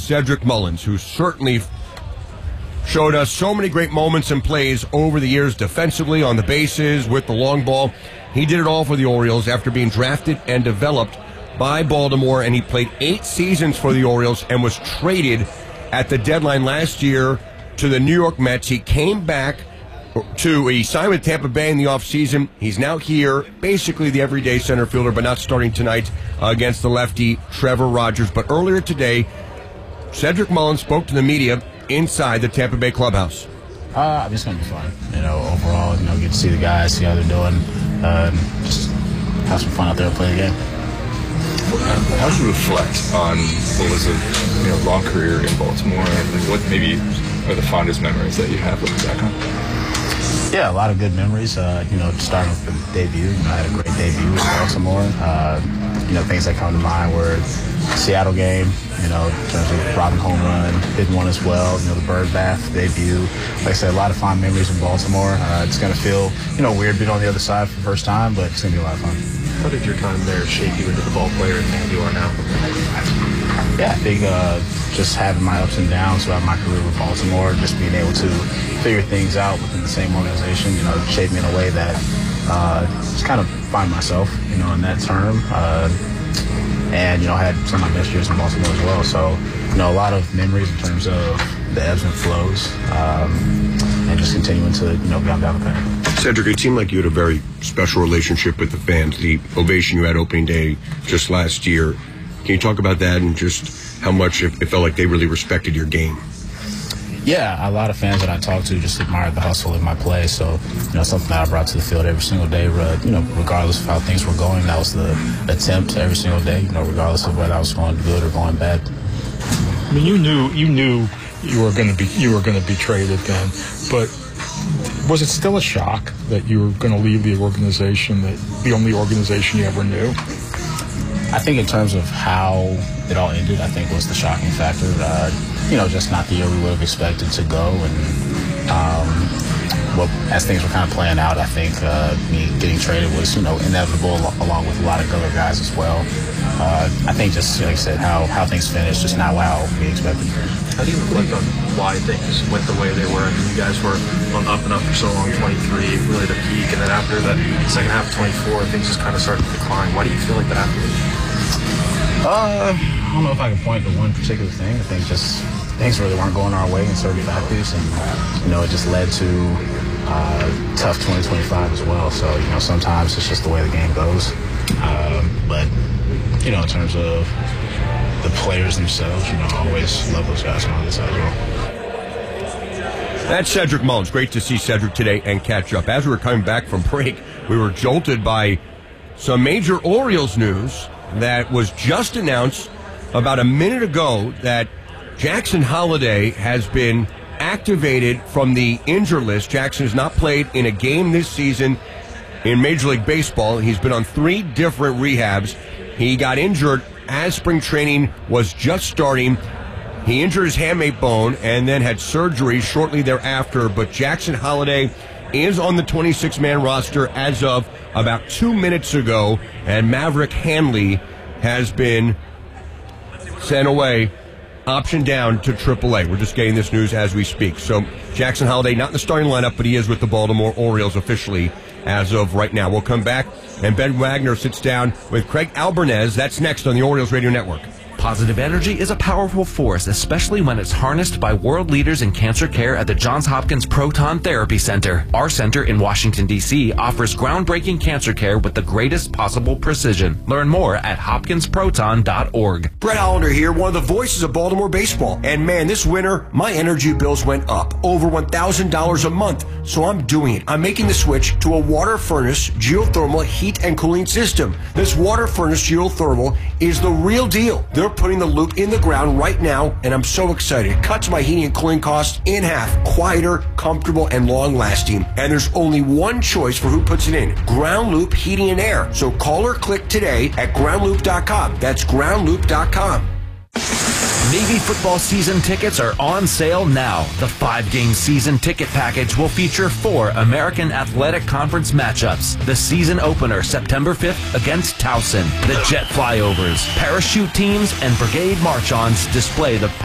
Cedric Mullins, who certainly showed us so many great moments and plays over the years defensively, on the bases, with the long ball. He did it all for the Orioles after being drafted and developed by Baltimore, and he played 8 seasons for the Orioles and was traded at the deadline last year to the New York Mets. He came back he signed with Tampa Bay in the offseason. He's now here, basically the everyday center fielder, but not starting tonight against the lefty Trevor Rogers. But earlier today, Cedric Mullins spoke to the media inside the Tampa Bay clubhouse. It's going to be fun. Overall, get to see the guys, see how they're doing, just have some fun out there and play the game. How do you reflect on what was a long career in Baltimore, and what maybe are the fondest memories that you have looking back on? Yeah, a lot of good memories. Starting with the debut, I had a great debut with Baltimore. Things that come to mind were the Seattle game, in terms of robbing home run, hitting one as well. The Bird Bath debut. Like I said, a lot of fond memories in Baltimore. It's going to feel, weird being on the other side for the first time, but it's going to be a lot of fun. How did your time there shape you into the ball player that you are now? Yeah, I think just having my ups and downs throughout my career with Baltimore, just being able to figure things out within the same organization, shaped me in a way that just kind of find myself, in that term. And, had some of my best years in Baltimore as well. So, a lot of memories in terms of the ebbs and flows, and just continuing to, be on down the path. Cedric, it seemed like you had a very special relationship with the fans. The ovation you had opening day just last year. Can you talk about that and just how much it felt like they really respected your game? Yeah, a lot of fans that I talked to just admired the hustle in my play. So, something that I brought to the field every single day, regardless of how things were going. That was the attempt every single day, regardless of whether I was going good or going bad. I mean, you knew you were going to be traded then, but was it still a shock that you were going to leave the organization, the only organization you ever knew? I think in terms of how it all ended, I think was the shocking factor. Just not the year we would have expected to go. And as things were kind of playing out, I think me getting traded was, inevitable, along with a lot of other guys as well. I think just, like I said, how things finished, just not how we expected. How do you reflect on why things went the way they were? I mean, you guys were on up and up for so long, 23, really the peak, and then after that second half of 24, things just kind of started to decline. Why do you feel like that happened? I don't know if I can point to one particular thing. I think just things really weren't going our way in certain factors, and it just led to tough 2025 as well. So sometimes it's just the way the game goes. But in terms of the players themselves, I always love those guys on the side as well. That's Cedric Mullins. Great to see Cedric today and catch up. As we were coming back from break, we were jolted by some major Orioles news that was just announced about a minute ago that Jackson Holliday has been activated from the injured list. Jackson has not played in a game this season in Major League Baseball. He's been on 3 different rehabs. He got injured as spring training was just starting. He injured his hamate bone and then had surgery shortly thereafter. But Jackson Holliday is on the 26-man roster as of about 2 minutes ago. And Maverick Hanley has been sent away, optioned down to AAA. We're just getting this news as we speak. So Jackson Holliday not in the starting lineup, but he is with the Baltimore Orioles officially as of right now. We'll come back, and Ben Wagner sits down with Craig Albernez. That's next on the Orioles Radio Network. Positive energy is a powerful force, especially when it's harnessed by world leaders in cancer care at the Johns Hopkins Proton Therapy Center. Our center in Washington, D.C. offers groundbreaking cancer care with the greatest possible precision. Learn more at hopkinsproton.org. Brett Hollander here, one of the voices of Baltimore baseball. And man, this winter, my energy bills went up over $1,000 a month. So I'm doing it. I'm making the switch to a water furnace geothermal heat and cooling system. This water furnace geothermal is the real deal. They're putting the loop in the ground right now, and I'm so excited. It cuts my heating and cooling costs in half. Quieter, comfortable, and long-lasting. And there's only one choice for who puts it in. Ground Loop Heating and Air. So call or click today at groundloop.com. That's groundloop.com. Navy football season tickets are on sale now. The 5-game season ticket package will feature 4 American Athletic Conference matchups. The season opener September 5th against Towson. The jet flyovers, parachute teams, and brigade march-ons display the